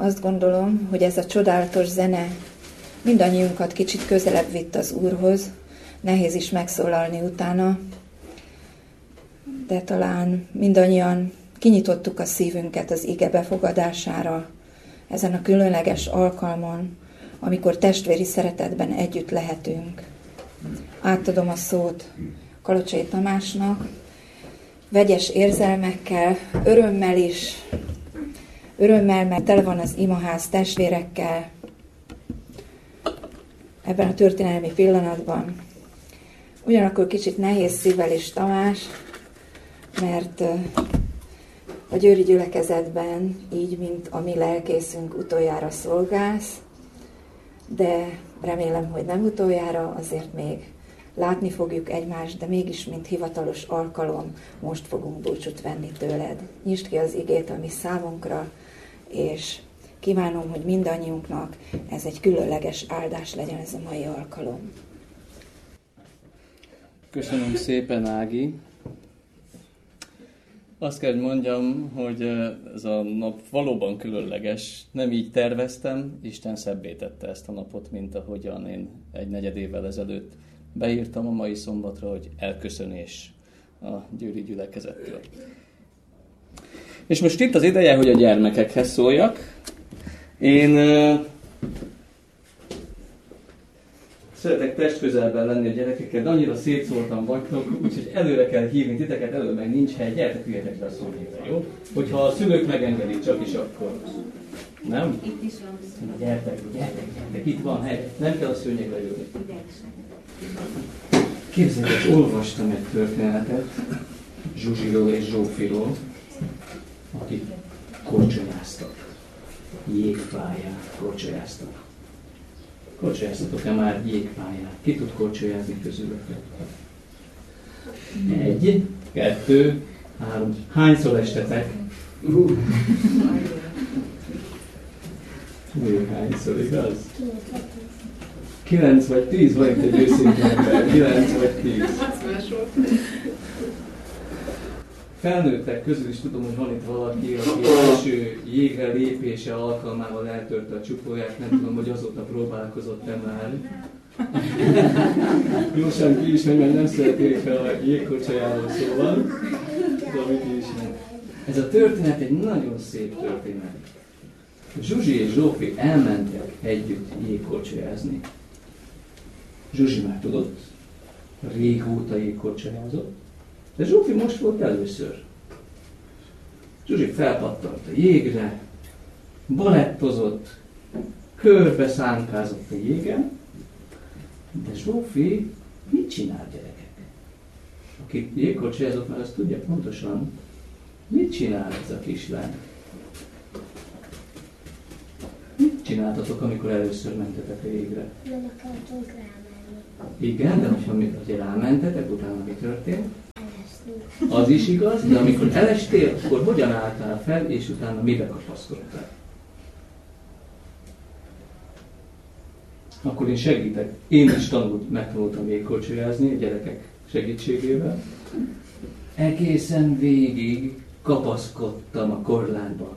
azt gondolom, hogy ez a csodálatos zene mindannyiunkat kicsit közelebb vitt az Úrhoz, nehéz is megszólalni utána, de talán mindannyian kinyitottuk a szívünket az ige befogadására ezen a különleges alkalmon, amikor testvéri szeretetben együtt lehetünk. Átadom a szót Kalocsai Tamásnak, vegyes érzelmekkel, örömmel is, mert tele van az imaház testvérekkel ebben a történelmi pillanatban. Ugyanakkor kicsit nehéz szívvel is Tamás, mert a győri gyülekezetben, így, mint a mi lelkészünk, utoljára szolgálsz, de remélem, hogy nem utoljára, azért még látni fogjuk egymást, de mégis, mint hivatalos alkalom, most fogunk búcsút venni tőled. Nyisd ki az igét a mi számunkra, és kívánom, hogy mindannyiunknak ez egy különleges áldás legyen ez a mai alkalom. Köszönöm szépen, Ági. Azt kell, hogy mondjam, hogy ez a nap valóban különleges. Nem így terveztem, Isten szebbé tette ezt a napot, mint ahogyan én egy negyed évvel ezelőtt beírtam a mai szombatra, hogy elköszönés a győri gyülekezettől. És most itt az ideje, hogy a gyermekekhez szóljak. Én szeretek testközelben lenni a gyerekekkel, de annyira szétszórtan vagytok, úgyhogy előre kell hívni titeket, elő meg nincs hely, gyertek, üljetek le a szólnékre, jó? Hogyha a szülők megengedik, csak is akkor. Nem? Itt is van. Gyertek, itt van hely, nem kell a szőnyegre ülni. Képzeljétek, olvastam egy történetet Zsuzsiról és Zsófiról, akik korcsolyáztak. Jégpályán korcsolyáztak. Korcsolyáztatok-e már jégpályán? Ki tud korcsolyázni közülöttök? 1, 2, 3. Hányszor estetek? Hányszor, igaz? 9 vagy 10, vagy egy őszinte ember. 9 vagy 10. Felnőttek közül is tudom, hogy van itt valaki, aki első jégre lépése alkalmával eltörte a csupóját, nem tudom, hogy azóta próbálkozott-e már. Gyorsan ki is megy, mert nem szeretnék fel a jégkorcsolyáról szóval. Tudom, ki is megy. Ez a történet egy nagyon szép történet. Zsuzsi és Zsófi elmentek együtt jégkorcsolyázni. Zsuzsi már tudott, régóta jégkorcsolyázott, de Zsófi most volt először. Zsuzsi felpattant a jégre, balettozott, körbe szánkázott a jégen, de Zsófi mit csinál, gyerekek? Aki jégkorcsolyázott már, azt tudja pontosan, mit csinál ez a kislány? Mit csináltatok, amikor először mentetek a jégre? Nem akartunk rámenni. Igen, de hogyha rámentetek, utána mi történt? Elesni. Az is igaz, de amikor elestél, akkor hogyan álltál fel, és utána mibe kapaszkodtál? Akkor én segítek. Én is megtanultam jégkorcsolyázni a gyerekek segítségével. Egészen végig kapaszkodtam a korlátba.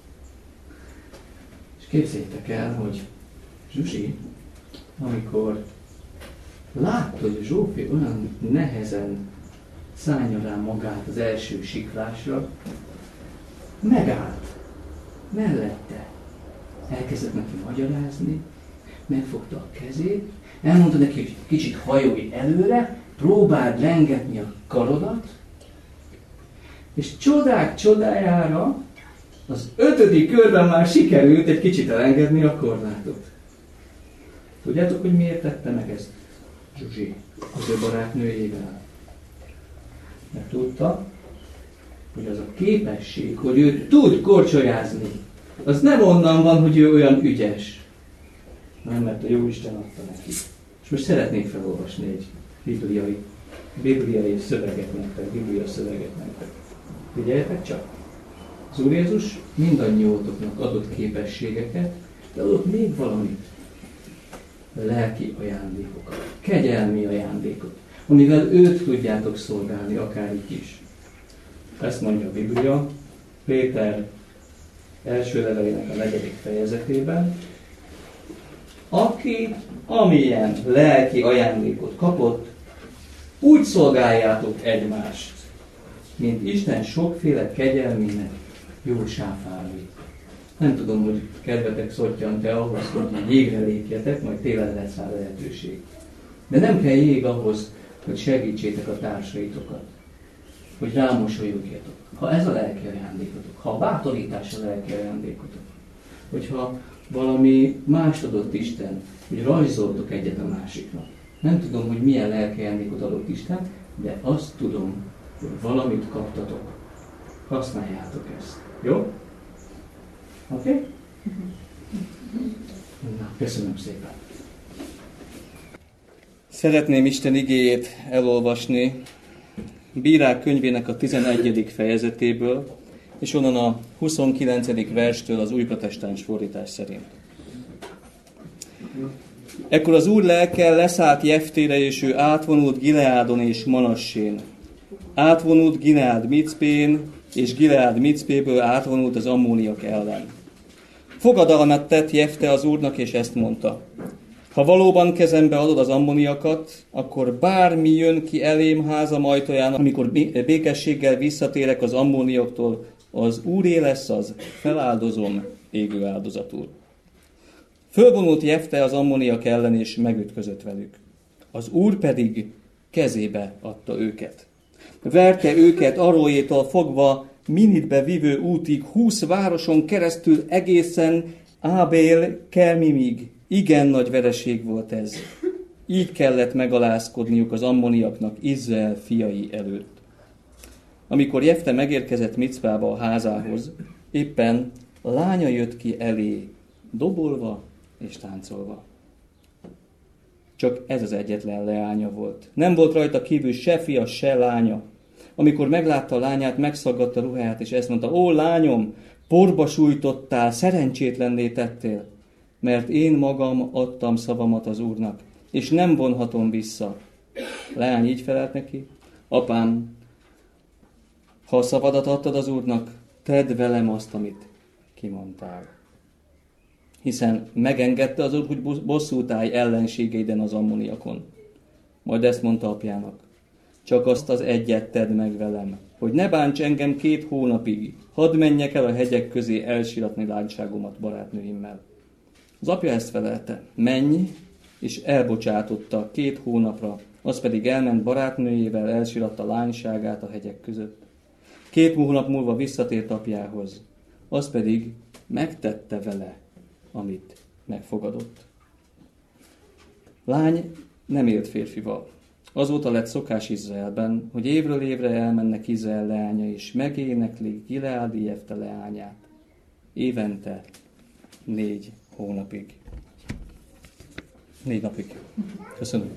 És képzeljétek el, hogy Zsuzsi, amikor látta, hogy Zsófi olyan nehezen szánja rá magát az első siklásra, megállt mellette. Elkezdett neki magyarázni, megfogta a kezét, elmondta neki, hogy kicsit hajolj előre, próbáld lengetni a karodat, és csodák csodájára az 5. körben már sikerült egy kicsit elengedni a korlátot. Tudjátok, hogy miért tette meg ezt Zsuzsi az ő barátnőjével? Mert tudta, hogy az a képesség, hogy ő tud korcsolyázni, az nem onnan van, hogy ő olyan ügyes, hanem mert a Jóisten adta neki. És most szeretnék felolvasni egy bibliai szöveget nektek, biblia szöveget nektek. Figyeljetek csak! Az Úr Jézus mindannyiótoknak adott képességeket, de adott még valamit. Lelki ajándékokat, kegyelmi ajándékot, amivel őt tudjátok szolgálni, akár így is. Ezt mondja a Biblia, Péter első levelének a 4. fejezetében, aki amilyen lelki ajándékot kapott, úgy szolgáljátok egymást, mint Isten sokféle kegyelmének jó sáfárvi. Nem tudom, hogy kedvetek szottyant-e ahhoz, hogy jégre lépjetek, majd télen lesz rá lehetőség. De nem kell jég ahhoz, hogy segítsétek a társaitokat, hogy rámosolyogjatok. Ha ez a lelki ajándékotok, ha a bátorítás a lelki ajándékotok, hogyha valami mást adott Isten, hogy rajzoltok egyet a másiknak. Nem tudom, hogy milyen lelki ajándékot adott Isten, de azt tudom, hogy valamit kaptatok. Használjátok ezt. Jó? Oké? Okay? Na, köszönöm szépen. Szeretném Isten igéjét elolvasni Bírák könyvének a 11. fejezetéből, és onnan a 29. verstől az új protestáns fordítás szerint. Ekkor az Úr lelke leszállt Jeftére, és ő átvonult Gileádon és Manassén. Átvonult Gileád Micpén, és Gileád Micpéből átvonult az ammóniak ellen. Fogadalmat tett Jefte az Úrnak, és ezt mondta: ha valóban kezembe adod az ammoniakat, akkor bármi jön ki elém házam ajtaján, amikor békességgel visszatérek az ammóniaktól, az Úré lesz az, feláldozom égő áldozatul. Fölvonult Jefte az ammoniak ellen, és megütközött velük. Az Úr pedig kezébe adta őket. Verte őket Aróétól fogva Minitbe vivő útig, 20 városon keresztül egészen Ábél Kermimig. Igen nagy vereség volt ez. Így kellett megalázkodniuk az ammoniaknak Izrael fiai előtt. Amikor Jefte megérkezett Micpába a házához, éppen lánya jött ki elé, dobolva és táncolva. Csak ez az egyetlen leánya volt. Nem volt rajta kívül se fia, se lánya. Amikor meglátta a lányát, megszaggatta ruháját, és ezt mondta: ó, lányom, porba sújtottál, szerencsétlenné tettél, mert én magam adtam szavamat az Úrnak, és nem vonhatom vissza. Leány így felelt neki: apám, ha a szavadat adtad az Úrnak, tedd velem azt, amit kimondtál. Hiszen megengedte az Úr, hogy bosszút állj ellenségeiden az ammoniakon. Majd ezt mondta apjának: csak azt az egyet tedd meg velem, hogy ne bánts engem 2 hónapig, hadd menjek el a hegyek közé elsiratni lányságomat barátnőimmel. Az apja ezt felelte: menj, és elbocsátotta 2 hónapra, az pedig elment barátnőjével, elsiratta lányságát a hegyek között. 2 hónap múlva visszatért apjához, az pedig megtette vele, amit megfogadott. Lány nem élt férfival. Azóta lett szokás Izraelben, hogy évről évre elmennek Izrael leánya, és megéneklik Gileádi Jefte leányát. Évente 4 hónapig. 4 napig. Köszönöm.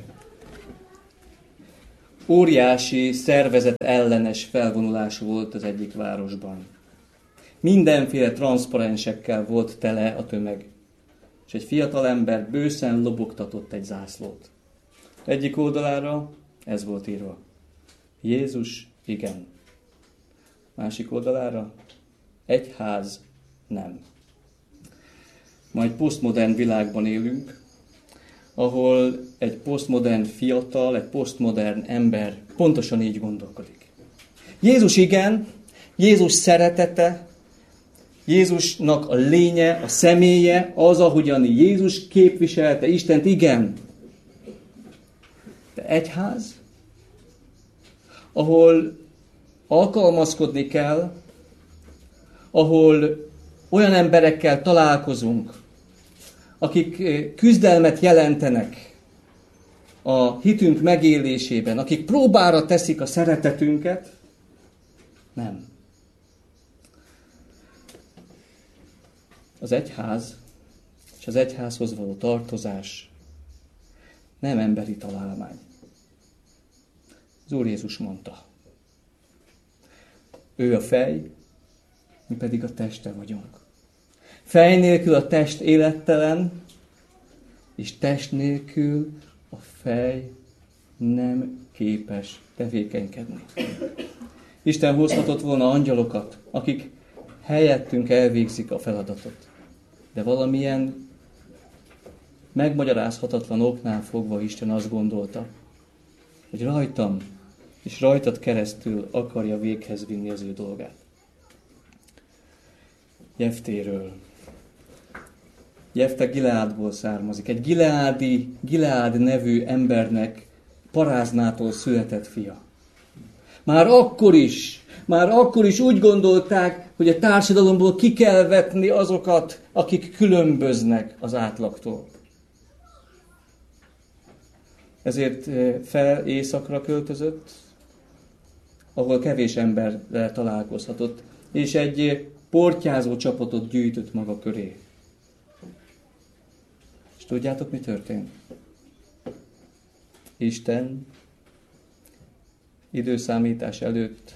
Óriási, szervezet ellenes felvonulás volt az egyik városban. Mindenféle transzparensekkel volt tele a tömeg, és egy fiatalember bőszen lobogtatott egy zászlót. Egyik oldalára ez volt írva: Jézus igen. Másik oldalára: egyház nem. Ma egy posztmodern világban élünk, ahol egy posztmodern fiatal, egy posztmodern ember pontosan így gondolkodik. Jézus igen, Jézus szeretete, Jézusnak a lénye, a személye, az, ahogyan Jézus képviselte Istent, igen. De egyház, ahol alkalmazkodni kell, ahol olyan emberekkel találkozunk, akik küzdelmet jelentenek a hitünk megélésében, akik próbára teszik a szeretetünket, nem. Az egyház és az egyházhoz való tartozás nem emberi találmány. Az Úr Jézus mondta: ő a fej, mi pedig a teste vagyunk. Fej nélkül a test élettelen, és test nélkül a fej nem képes tevékenykedni. Isten hozhatott volna angyalokat, akik helyettünk elvégzik a feladatot. De valamilyen megmagyarázhatatlan oknál fogva Isten azt gondolta, hogy rajtam és rajtad keresztül akarja véghez vinni az ő dolgát. Jeftéről. Jefte Gileádból származik. Egy Gileád nevű embernek paráznától született fia. Már akkor is úgy gondolták, hogy a társadalomból ki kell vetni azokat, akik különböznek az átlagtól. Ezért fel északra költözött, ahol kevés emberrel találkozhatott, és egy portyázó csapatot gyűjtött maga köré. És tudjátok, mi történt? Isten időszámítás előtt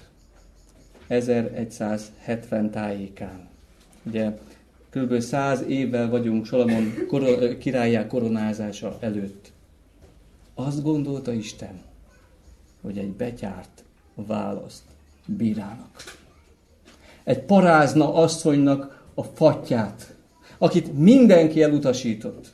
1170 tájékán. Ugye kb. 100 évvel vagyunk Salamon királlyá koronázása előtt. Azt gondolta Isten, hogy egy betyárt választ bírának. Egy parázna asszonynak a fattyát, akit mindenki elutasított.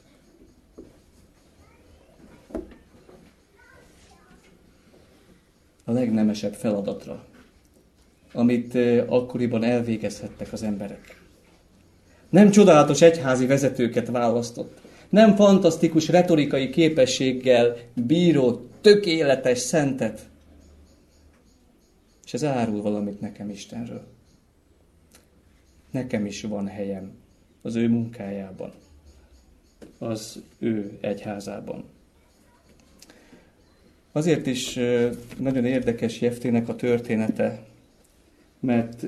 A legnemesebb feladatra, amit akkoriban elvégezhettek az emberek. Nem csodálatos egyházi vezetőket választott, nem fantasztikus retorikai képességgel bíró, tökéletes szentet. És ez árul valamit nekem Istenről. Nekem is van helyem az ő munkájában, az ő egyházában. Azért is nagyon érdekes Jeftének a története, mert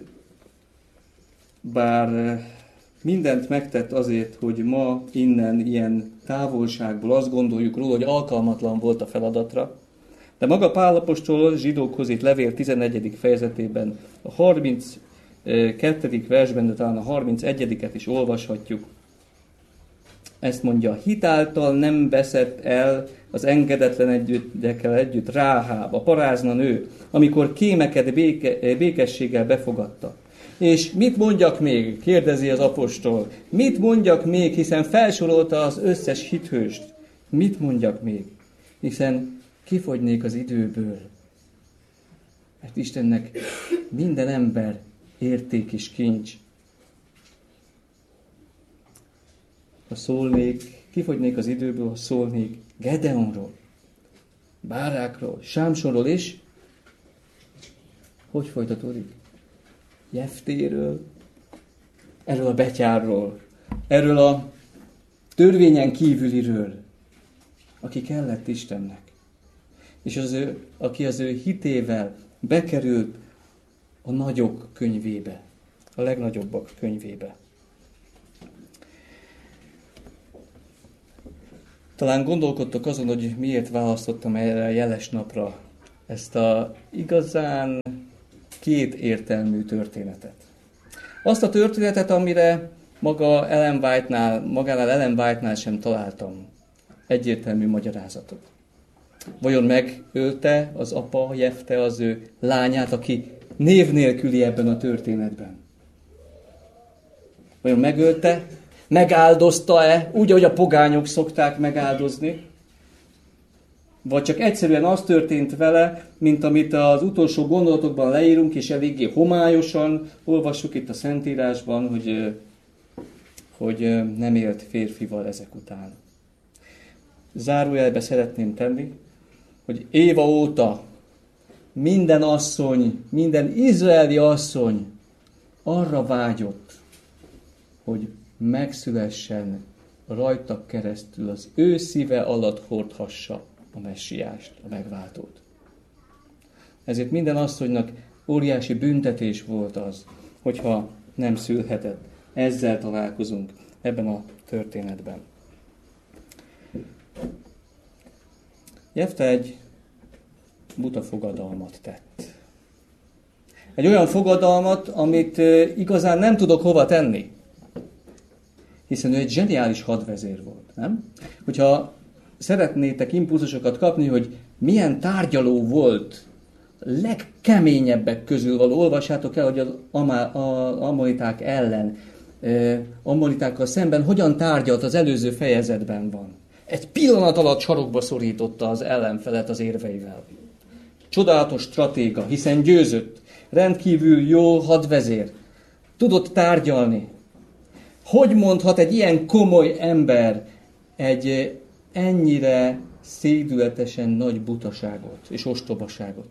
bár mindent megtett azért, hogy ma innen ilyen távolságból azt gondoljuk róla, hogy alkalmatlan volt a feladatra, de maga Pál apostol zsidókhoz itt levél 11. fejezetében a 32. versben, de talán a 31-et is olvashatjuk. Ezt mondja, hitáltal nem veszett el az engedetlen együtt Ráháb, a parázna nő, amikor kémeket békességgel befogadta. És mit mondjak még? Kérdezi az apostol. Mit mondjak még, hiszen felsorolta az összes hithőst. Mit mondjak még? Hiszen kifogynék az időből. Mert Istennek minden ember érték és kincs. Ha szólnék, kifogynék az időből, ha szólnék Gedeonról, Bárákról, Sámsonról is. Hogy folytatódik? Jeftéről, erről a betyárról, erről a törvényen kívüliről, aki kellett Istennek. És aki az ő hitével bekerült a nagyok könyvébe, a legnagyobbak könyvébe. Talán gondolkodtok azon, hogy miért választottam erre a jeles napra ezt a igazán kétértelmű történetet. Azt a történetet, amire magánál Ellen White-nál sem találtam egyértelmű magyarázatot. Vajon megölte az apa, Jefte az ő lányát, aki név nélküli ebben a történetben? Vajon megölte? Megáldozta-e, úgy, ahogy a pogányok szokták megáldozni? Vagy csak egyszerűen az történt vele, mint amit az utolsó gondolatokban leírunk, és eléggé homályosan olvassuk itt a Szentírásban, hogy nem élt férfival ezek után. Zárójelbe szeretném tenni, hogy Éva óta minden asszony, minden izraeli asszony arra vágyott, hogy megszülessen rajta keresztül, az ő szíve alatt hordhassa a messiást, a megváltót. Ezért minden asszonynak óriási büntetés volt az, hogyha nem szülhetett. Ezzel találkozunk ebben a történetben. Jefte egy buta fogadalmat tett. Egy olyan fogadalmat, amit igazán nem tudok hova tenni. Hiszen ő egy zseniális hadvezér volt, nem? Hogyha szeretnétek impulzusokat kapni, hogy milyen tárgyaló volt legkeményebbek közül való. Olvassátok el, hogy az ammoniták ellen, ammonitákkal szemben hogyan tárgyalt, az előző fejezetben van. Egy pillanat alatt sarokba szorította az ellenfelet az érveivel. Csodálatos stratéga, hiszen győzött. Rendkívül jó hadvezér. Tudott tárgyalni. Hogy mondhat egy ilyen komoly ember egy ennyire szédületesen nagy butaságot és ostobaságot?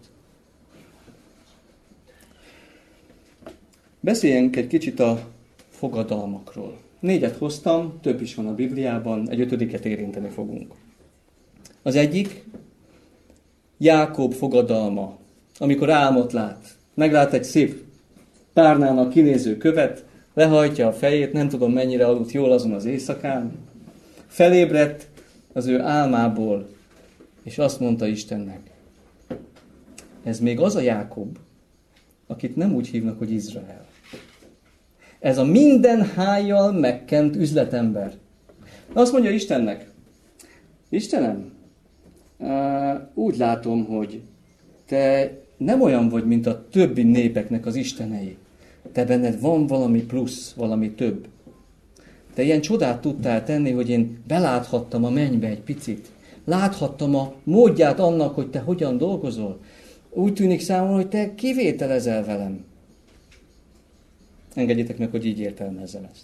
Beszéljünk egy kicsit a fogadalmakról. 4 hoztam, több is van a Bibliában, egy 5. érinteni fogunk. Az egyik, Jákob fogadalma, amikor álmot lát. Meglát egy szép párnának kinéző követ, lehajtja a fejét, nem tudom mennyire aludt jól azon az éjszakán. Felébredt az ő álmából, és azt mondta Istennek, ez még az a Jákob, akit nem úgy hívnak, hogy Izrael. Ez a minden hájjal megkent üzletember. Azt mondja Istennek, Istenem, úgy látom, hogy te nem olyan vagy, mint a többi népeknek az istenei. Te benned van valami plusz, valami több. Te ilyen csodát tudtál tenni, hogy én beláthattam a mennybe egy picit. Láthattam a módját annak, hogy te hogyan dolgozol. Úgy tűnik számomra, hogy te kivételezel velem. Engedjétek meg, hogy így értelmezzem ezt.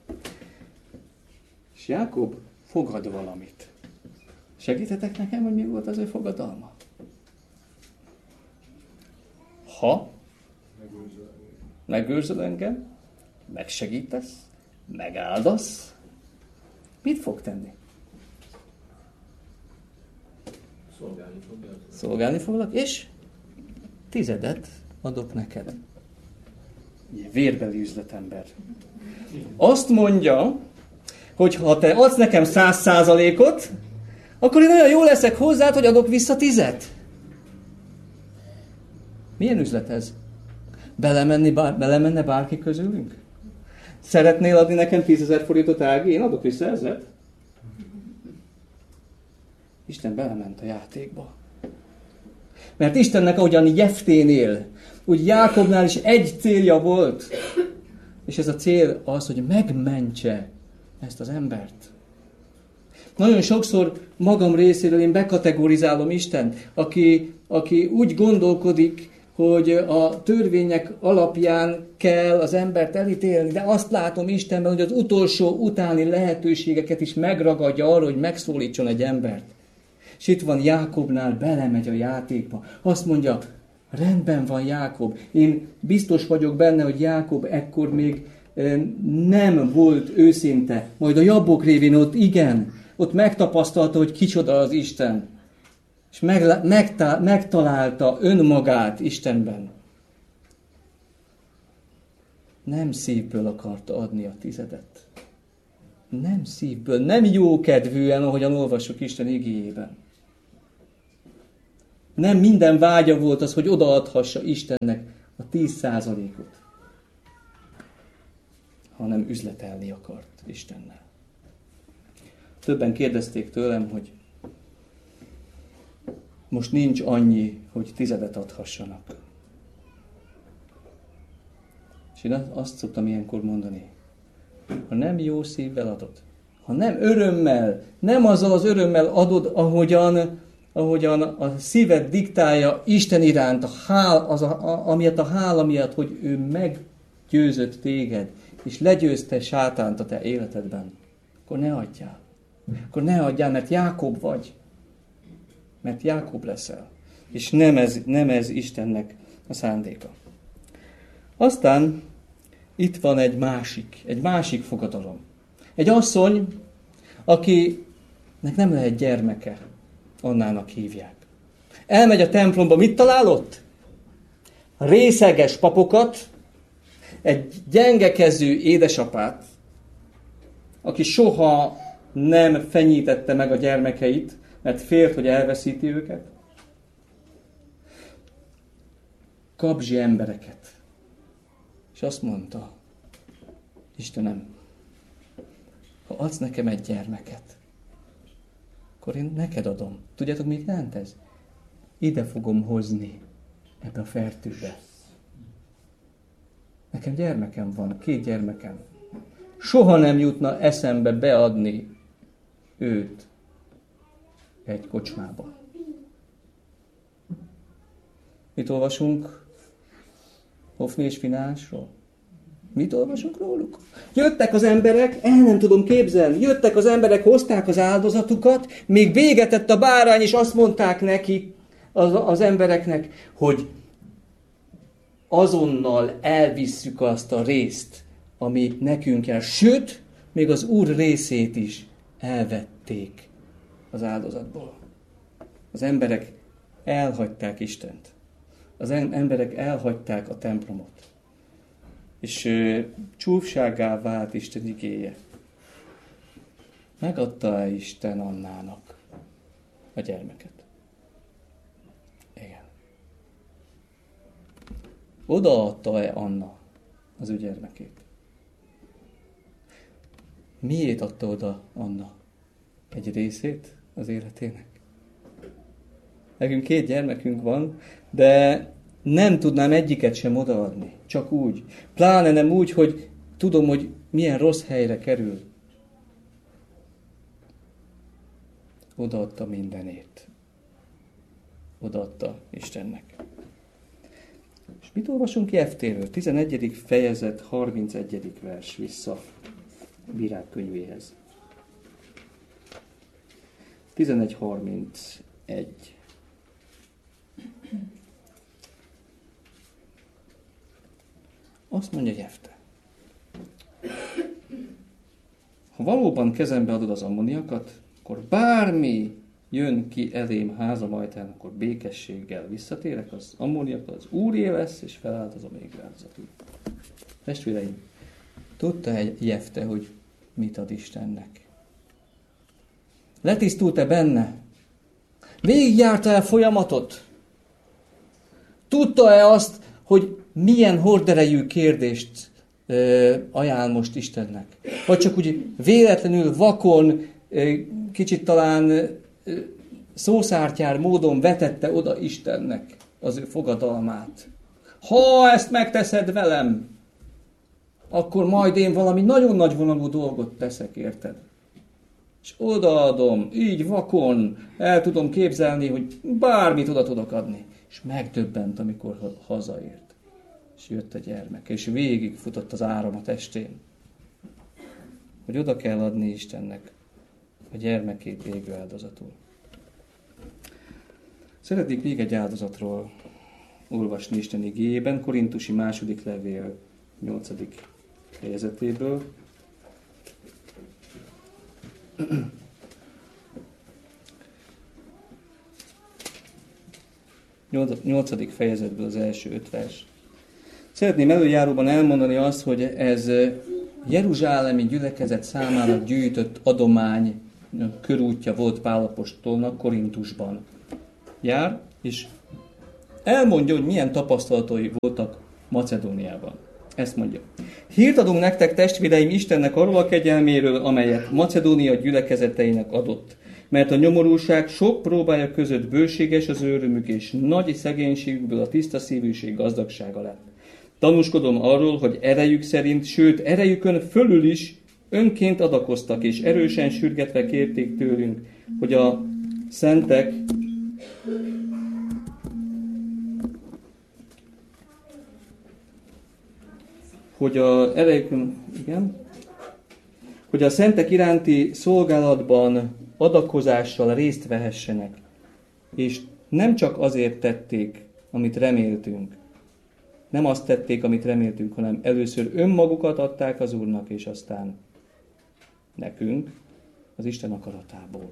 És Jákob fogad valamit. Segíthetek nekem, hogy mi volt az ő fogadalma? Ha megőrzöl engem, megsegítesz, megáldasz, mit fog tenni? Szolgálni foglak, és 10 adok neked. Vérbeli üzletember. Azt mondja, hogy ha te adsz nekem 100%-ot, akkor én olyan jó leszek hozzád, hogy adok vissza 10. Milyen üzlet ez? Belemenne bárki közülünk? Szeretnél adni nekem 10 000 forintot, Ági? Én adok vissza 1000. Isten belement a játékba. Mert Istennek ahogyan Jefténél, úgy Jákobnál is egy célja volt. És ez a cél az, hogy megmentse ezt az embert. Nagyon sokszor magam részéről én bekategorizálom Istent, aki úgy gondolkodik, hogy a törvények alapján kell az embert elítélni, de azt látom Istenben, hogy az utolsó utáni lehetőségeket is megragadja arra, hogy megszólítson egy embert. És itt van Jákobnál, belemegy a játékba. Azt mondja, rendben van Jákob. Én biztos vagyok benne, hogy Jákob ekkor még nem volt őszinte. Majd a Jabbok révén ott igen, ott megtapasztalta, hogy kicsoda az Isten. És megtalálta önmagát Istenben. Nem szívből akarta adni a 10. Nem szívből, nem jókedvűen, ahogyan olvassuk Isten igéjében. Nem minden vágya volt az, hogy odaadhassa Istennek a 10%-ot, hanem üzletelni akart Istennel. Többen kérdezték tőlem, hogy most nincs annyi, hogy 10 adhassanak. És én azt szoktam ilyenkor mondani, ha nem jó szívvel adod, ha nem örömmel, nem azzal az örömmel adod, ahogyan a szíved diktálja Isten iránt, amiatt a hála miatt, hogy ő meggyőzött téged, és legyőzte sátánt a te életedben, akkor ne adjál. Akkor ne adjál, mert Jákob vagy. Mert Jákob leszel. És nem ez Istennek a szándéka. Aztán itt van egy másik fogadalom. Egy asszony, akinek nem lehet gyermeke, Annának hívják. Elmegy a templomba, mit talál ott? Részeges papokat, egy gyengekező édesapát, aki soha nem fenyítette meg a gyermekeit, mert félt, hogy elveszíti őket. Kabzsi embereket. És azt mondta, Istenem, ha adsz nekem egy gyermeket, akkor én neked adom. Tudjátok, mit jelent ez? Ide fogom hozni ebbe a fertőbe. Nekem gyermekem van, 2 gyermekem. Soha nem jutna eszembe beadni őt egy kocsmába. Mit olvasunk Hofni és Finánsról? Mit olvasunk róluk? Jöttek az emberek, el nem tudom képzelni, jöttek az emberek, hozták az áldozatukat, még véget tett a bárány, és azt mondták neki, az embereknek, hogy azonnal elvisszük azt a részt, ami nekünk kell. Sőt, még az Úr részét is elvették az áldozatból. Az emberek elhagyták Istent. Az emberek elhagyták a templomot. És csúfsággá vált Isten igéje. Megadta-e Isten Annának a gyermeket? Igen. Odaadta-e Anna az ő gyermekét? Miért adta oda Anna egy részét az életének? Nekünk 2 gyermekünk van, de nem tudnám egyiket sem odaadni. Csak úgy. Pláne nem úgy, hogy tudom, hogy milyen rossz helyre kerül. Odaadta mindenét. Odaadta Istennek. És mit olvasunk Jeftéről? 11. fejezet, 31. vers vissza Bírák könyvéhez. 11.31. Azt mondja Jefte. Ha valóban kezembe adod az ammoniakat, akkor bármi jön ki elém házam ajtán, akkor békességgel visszatérek, az ammoniak az Úré lesz, és feláldozom égre áldozatul. Testvéreim, tudta Jefte, hogy mit ad Istennek? Letisztult-e benne? Végigjárta el folyamatot? Tudta-e azt, hogy milyen horderejű kérdést ajánl most Istennek? Vagy csak úgy véletlenül, vakon, kicsit talán szószártyár módon vetette oda Istennek az ő fogadalmát. Ha ezt megteszed velem, akkor majd én valami nagyon nagyvonalú dolgot teszek, érted? És odaadom, így vakon, el tudom képzelni, hogy bármit oda tudok adni. És megdöbbent, amikor hazaért. És jött a gyermek, és végigfutott az áram a testén. Hogy oda kell adni Istennek a gyermekét égő áldozatul. Szeretnék még egy áldozatról olvasni Isten igéjében, Korintusi második levél 8. fejezetéből. 8. fejezetből az első 5 vers. Szeretném előjáróban elmondani azt, hogy ez jeruzsálemi gyülekezet számára gyűjtött adomány körútja volt Pál apostolnak Korintusban. Jár, és elmondja, hogy milyen tapasztalatai voltak Macedóniában. Ezt mondja. Hírt adunk nektek, testvéreim, Istennek arról a kegyelméről, amelyet Macedónia gyülekezeteinek adott. Mert a nyomorúság sok próbája között bőséges az örömük, és nagy szegénységükből a tiszta szívűség gazdagsága lett. Tanúskodom arról, hogy erejük szerint, sőt erejükön fölül is önként adakoztak, és erősen sürgetve kérték tőlünk, hogy a szentek hogy a szentek iránti szolgálatban adakozással részt vehessenek. És nem csak azért tették, amit reméltünk. Nem azt tették, amit reméltünk, hanem először önmagukat adták az Úrnak, és aztán nekünk, az Isten akaratából.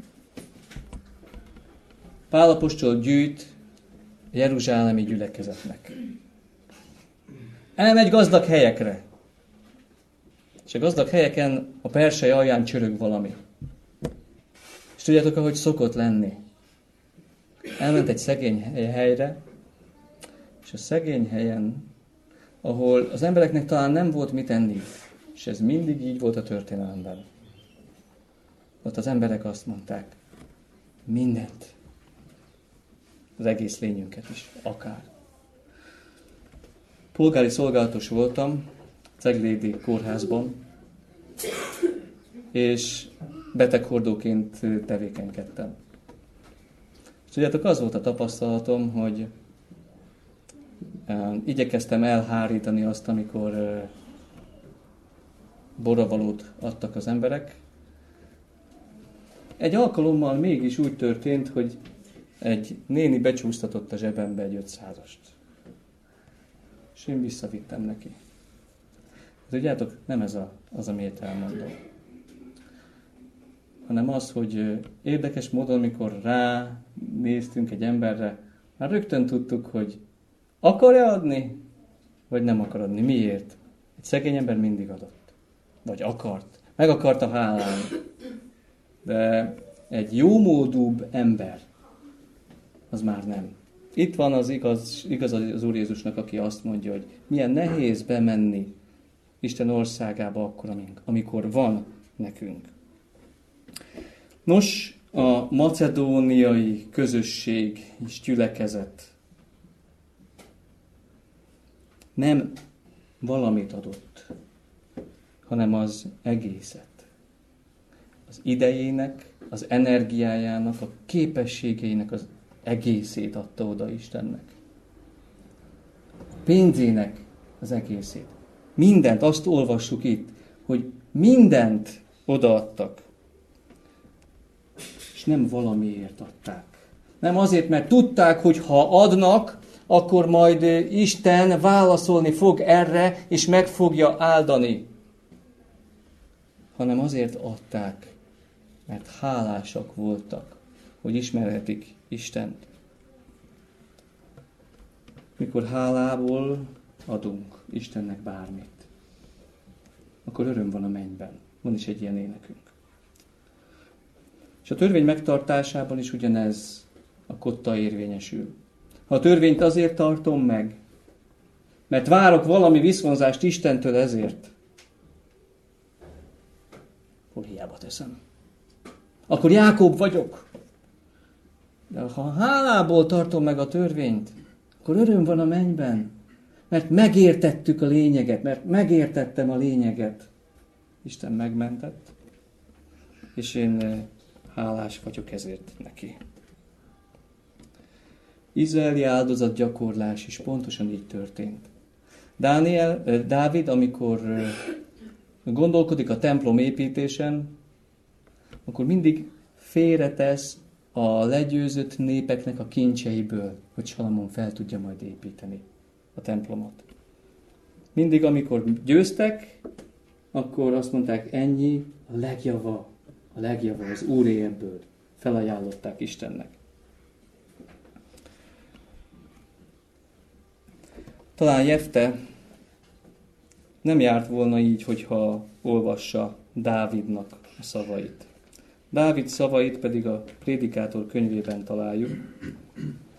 Pál apostol gyűjt a jeruzsálemi gyülekezetnek. Elmegy gazdag helyekre. És a gazdag helyeken a persely alján csörög valami. És tudjátok, ahogy szokott lenni. Elment egy szegény helyre, és a szegény helyen, ahol az embereknek talán nem volt mit enni, és ez mindig így volt a történelemben. Ott az emberek azt mondták, mindent, az egész lényünket is, akár. polgári szolgálatos voltam Ceglédi kórházban, és beteghordóként tevékenykedtem. És tudjátok, az volt a tapasztalatom, hogy igyekeztem elhárítani azt, amikor borravalót adtak az emberek. Egy alkalommal mégis úgy történt, hogy egy néni becsúsztatott a zsebembe egy 500-ast. És én visszavittem neki. Tudjátok, nem ez az, amit elmondom. Hanem az, hogy érdekes módon, amikor ránéztünk egy emberre, már rögtön tudtuk, hogy akar-e adni, vagy nem akar adni. Miért? Egy szegény ember mindig adott. Vagy akart. Meg akarta hálálni. De egy jómódúbb ember, az már nem. Itt van az igaz az Úr Jézusnak, aki azt mondja, hogy milyen nehéz bemenni Isten országába akkor, amikor van nekünk. Nos, a macedóniai közösség és gyülekezet nem valamit adott, hanem az egészet. Az idejének, az energiájának, a képességeinek az egészét adta oda Istennek. A pénzének az egészét. Mindent, azt olvassuk itt, hogy mindent odaadtak. És nem valamiért adták. Nem azért, mert tudták, hogy ha adnak, akkor majd Isten válaszolni fog erre, és meg fogja áldani. Hanem azért adták, mert hálásak voltak, hogy ismerhetik Istent. Mikor hálából adunk Istennek bármit, akkor öröm van a mennyben. Van is egy ilyen énekünk. És a törvény megtartásában is ugyanez a kotta érvényesül. Ha a törvényt azért tartom meg, mert várok valami viszonzást Istentől ezért, akkor hiába teszem. Akkor Jákob vagyok. De ha hálából tartom meg a törvényt, akkor öröm van a mennyben. Mert megértettük a lényeget, mert megértettem a lényeget. Isten megmentett, és én hálás vagyok ezért neki. Izraeli áldozatgyakorlás is pontosan így történt. Dávid, amikor gondolkodik a templom építésen, akkor mindig félretesz a legyőzött népeknek a kincseiből, hogy Salamon fel tudja majd építeni a templomot. Mindig, amikor győztek, akkor azt mondták, ennyi a legjava az Úré ebből. Felajánlották Istennek. Talán Jefte nem járt volna így, hogyha olvassa Dávidnak a szavait. Dávid szavait pedig a Prédikátor könyvében találjuk.